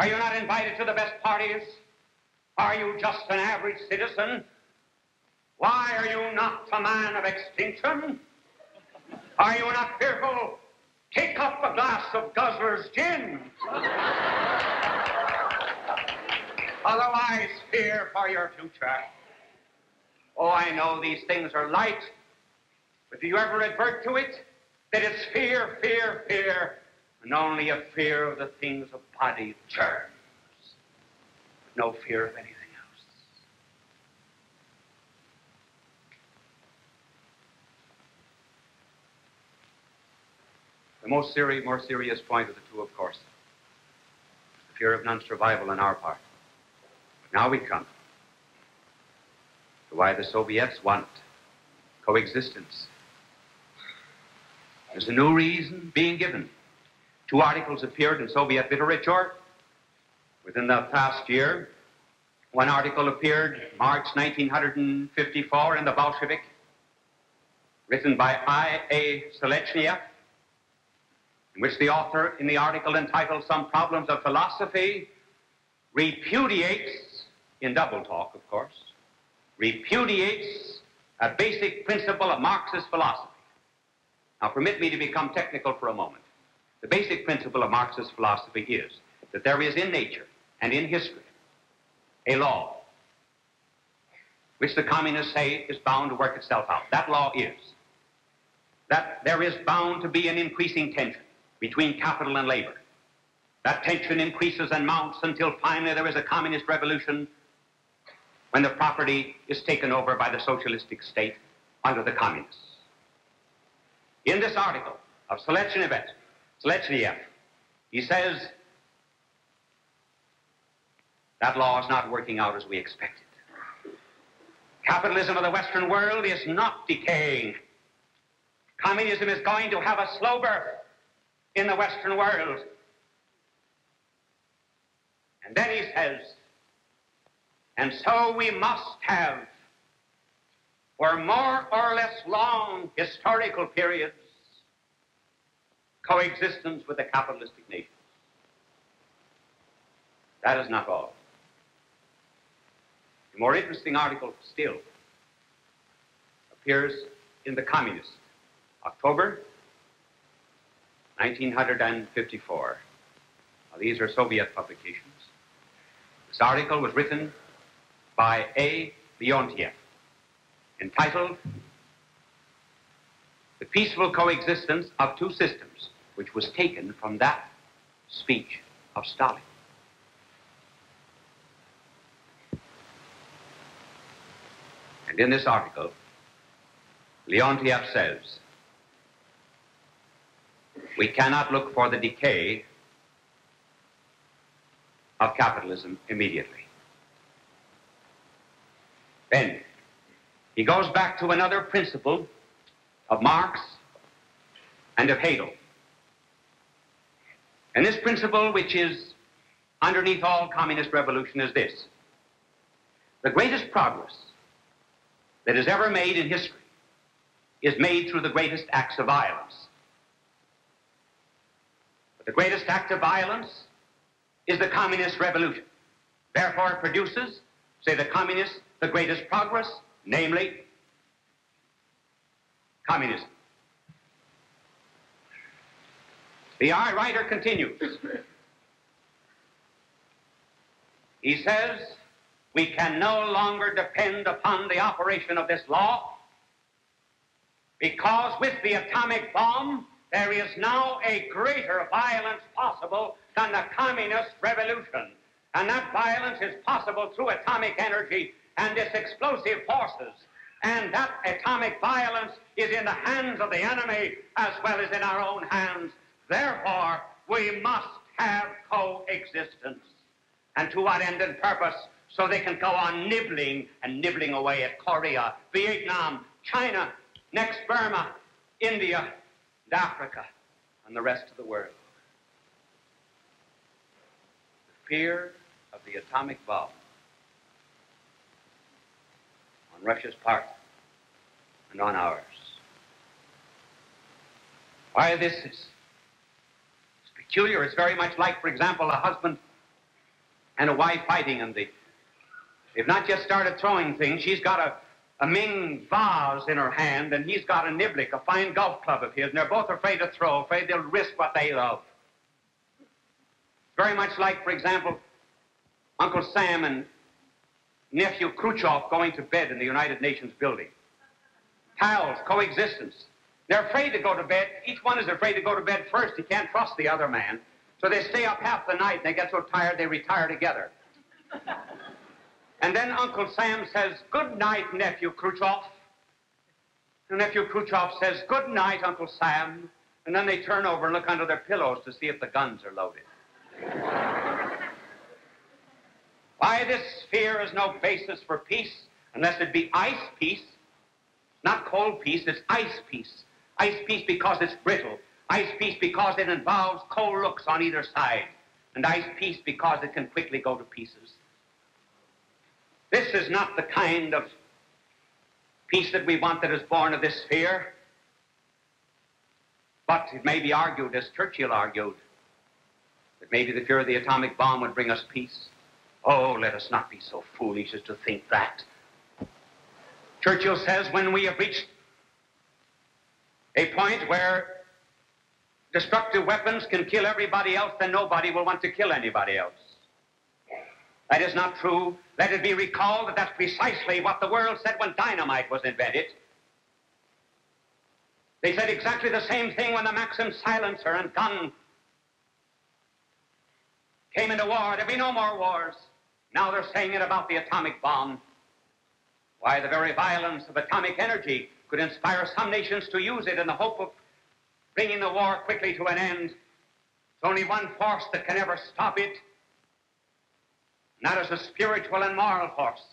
Are you not invited to the best parties? Are you just an average citizen? Why are you not a man of extinction? Are you not fearful? Take up a glass of Guzzler's gin. Otherwise, fear for your future. Oh, I know these things are light, but do you ever advert to it? That it's fear, fear, fear, and only a fear of the things of body germs. No fear of anything else. The more serious point of the two, of course, is the fear of non-survival on our part. But now we come to why the Soviets want coexistence. There's a new reason being given. Two articles appeared in Soviet literature within the past year. One article appeared March 1954 in the Bolshevik, written by I.A. Seleznev, in which the author, in the article entitled Some Problems of Philosophy, repudiates, in double talk, of course, repudiates a basic principle of Marxist philosophy. Now, permit me to become technical for a moment. The basic principle of Marxist philosophy is that there is in nature and in history a law which the communists say is bound to work itself out. That law is that there is bound to be an increasing tension between capital and labor. That tension increases and mounts until finally there is a communist revolution when the property is taken over by the socialistic state under the communists. In this article of Seleznev, he says that law is not working out as we expected. Capitalism of the Western world is not decaying. Communism is going to have a slow birth in the Western world. And then he says, and so we must have, for more or less long historical periods, coexistence with the capitalistic nations. That is not all. A more interesting article still appears in The Communist, October 1954. Now, these are Soviet publications. This article was written by A. Leontiev, entitled The Peaceful Coexistence of Two Systems, which was taken from that speech of Stalin. And in this article, Leontiev says, we cannot look for the decay of capitalism immediately. Then he goes back to another principle of Marx and of Hegel. And this principle, which is underneath all communist revolution, is this: the greatest progress that is ever made in history is made through the greatest acts of violence. But the greatest act of violence is the communist revolution. Therefore, it produces, say the communists, the greatest progress, namely communism. The writer continues. He says, we can no longer depend upon the operation of this law because with the atomic bomb, there is now a greater violence possible than the communist revolution. And that violence is possible through atomic energy and its explosive forces. And that atomic violence is in the hands of the enemy as well as in our own hands. Therefore, we must have coexistence. And to what end and purpose? So they can go on nibbling and nibbling away at Korea, Vietnam, China, next Burma, India, and Africa, and the rest of the world. The fear of the atomic bomb on Russia's part and on ours. Why this is peculiar. It's very much like, for example, a husband and a wife fighting, and they've not yet started throwing things. She's got a Ming vase in her hand, and he's got a niblick, a fine golf club of his, and they're both afraid to throw, afraid they'll risk what they love. Very much like, for example, Uncle Sam and nephew Khrushchev going to bed in the United Nations building. Pals, coexistence. They're afraid to go to bed. Each one is afraid to go to bed first. He can't trust the other man. So they stay up half the night, and they get so tired they retire together. And then Uncle Sam says, "Good night, nephew Khrushchev." And nephew Khrushchev says, "Good night, Uncle Sam." And then they turn over and look under their pillows to see if the guns are loaded. Why, this fear is no basis for peace unless it be ice peace. Not cold peace, it's ice peace. Ice peace because it's brittle. Ice peace because it involves cold looks on either side. And ice peace because it can quickly go to pieces. This is not the kind of peace that we want that is born of this fear. But it may be argued, as Churchill argued, that maybe the fear of the atomic bomb would bring us peace. Oh, let us not be so foolish as to think that. Churchill says when we have reached a point where destructive weapons can kill everybody else, then nobody will want to kill anybody else. That is not true. Let it be recalled that that's precisely what the world said when dynamite was invented. They said exactly the same thing when the Maxim silencer and gun came into war. There'd be no more wars. Now they're saying it about the atomic bomb. Why, the very violence of atomic energy could inspire some nations to use it in the hope of bringing the war quickly to an end. There's only one force that can ever stop it, and that is a spiritual and moral force.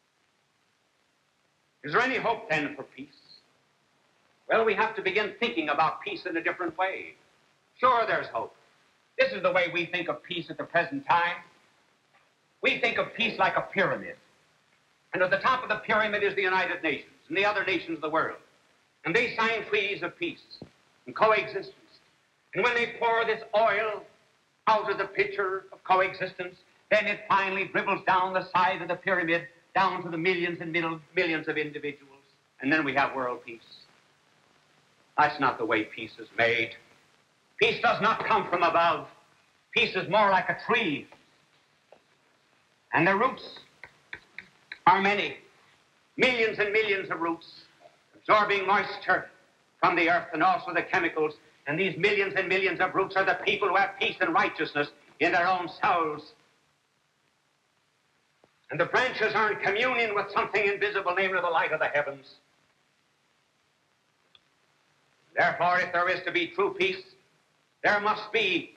Is there any hope then for peace? Well, we have to begin thinking about peace in a different way. Sure, there's hope. This is the way we think of peace at the present time. We think of peace like a pyramid. And at the top of the pyramid is the United Nations and the other nations of the world. And they sign treaties of peace and coexistence. And when they pour this oil out of the pitcher of coexistence, then it finally dribbles down the side of the pyramid, down to the millions and millions of individuals. And then we have world peace. That's not the way peace is made. Peace does not come from above. Peace is more like a tree. And the roots are many. Millions and millions of roots, absorbing moisture from the earth and also the chemicals. And these millions and millions of roots are the people who have peace and righteousness in their own souls. And the branches are in communion with something invisible, namely the light of the heavens. Therefore, if there is to be true peace, there must be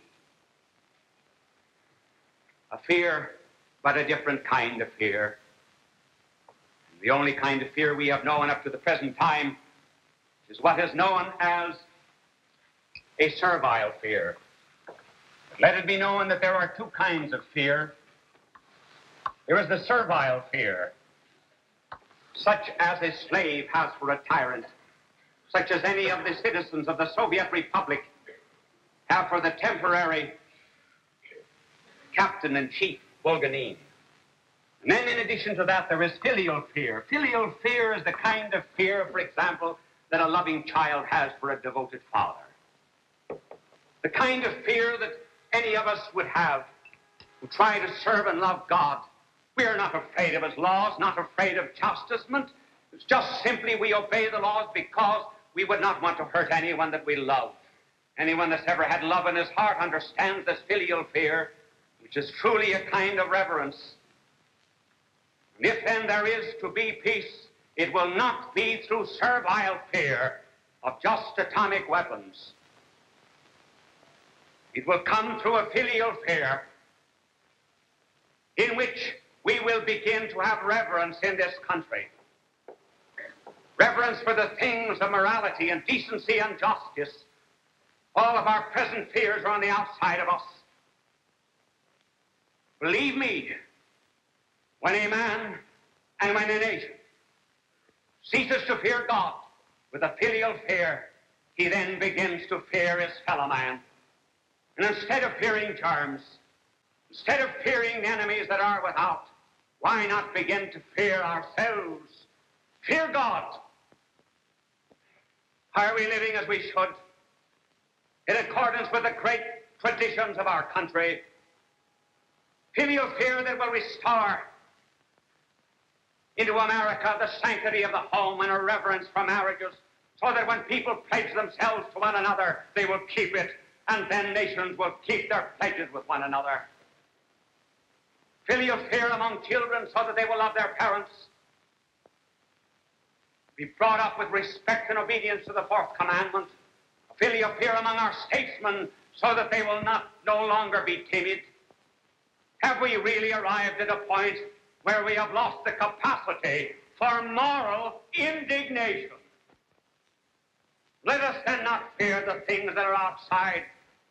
a fear, but a different kind of fear. The only kind of fear we have known up to the present time is what is known as a servile fear. Let it be known that there are two kinds of fear. There is the servile fear, such as a slave has for a tyrant, such as any of the citizens of the Soviet Republic have for the temporary captain-in-chief, Bulganin. And then in addition to that, there is filial fear. Filial fear is the kind of fear, for example, that a loving child has for a devoted father. The kind of fear that any of us would have who try to serve and love God. We are not afraid of his laws, not afraid of chastisement. It's just simply we obey the laws because we would not want to hurt anyone that we love. Anyone that's ever had love in his heart understands this filial fear, which is truly a kind of reverence. And if then there is to be peace, it will not be through servile fear of just atomic weapons. It will come through a filial fear in which we will begin to have reverence in this country. Reverence for the things of morality and decency and justice. All of our present fears are on the outside of us. Believe me, when a man and when a nation ceases to fear God with a filial fear, he then begins to fear his fellow man. And instead of fearing germs, Instead of fearing the enemies that are without, why not begin to fear ourselves? Fear God. Are we living as we should, in accordance with the great traditions of our country? Filial fear that will restore into America the sanctity of the home and a reverence for marriages, so that when people pledge themselves to one another, they will keep it, and then nations will keep their pledges with one another. Filial fear among children so that they will love their parents. Be brought up with respect and obedience to the fourth commandment. Filial fear among our statesmen so that they will no longer be timid. Have we really arrived at a point where we have lost the capacity for moral indignation? Let us then not fear the things that are outside,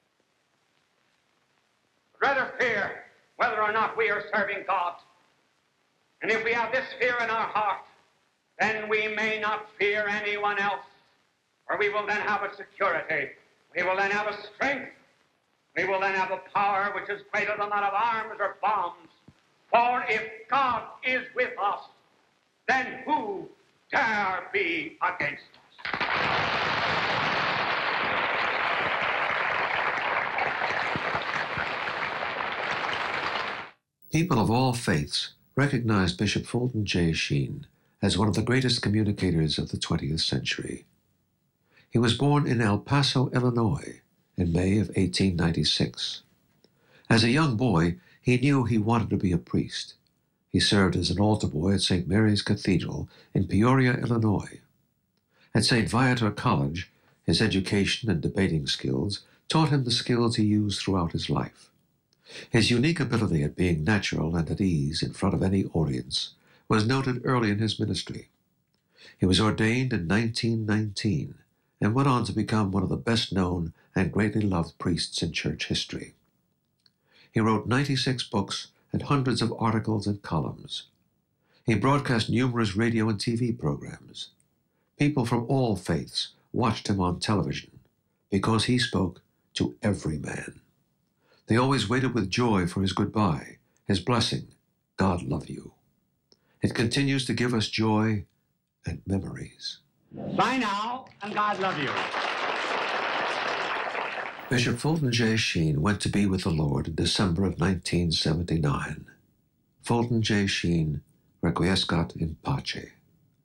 but rather fear whether or not we are serving God. And if we have this fear in our heart, then we may not fear anyone else, for we will then have a security. We will then have a strength. We will then have a power which is greater than that of arms or bombs. For if God is with us, then who dare be against us? People of all faiths recognize Bishop Fulton J. Sheen as one of the greatest communicators of the 20th century. He was born in El Paso, Illinois, in May of 1896. As a young boy, he knew he wanted to be a priest. He served as an altar boy at St. Mary's Cathedral in Peoria, Illinois. At St. Viator College, his education and debating skills taught him the skills he used throughout his life. His unique ability at being natural and at ease in front of any audience was noted early in his ministry. He was ordained in 1919 and went on to become one of the best-known and greatly loved priests in church history. He wrote 96 books and hundreds of articles and columns. He broadcast numerous radio and TV programs. People from all faiths watched him on television because he spoke to every man. They always waited with joy for his goodbye, his blessing, God love you. It continues to give us joy and memories. Bye now, and God love you. Bishop Fulton J. Sheen went to be with the Lord in December of 1979. Fulton J. Sheen, requiescat in pace.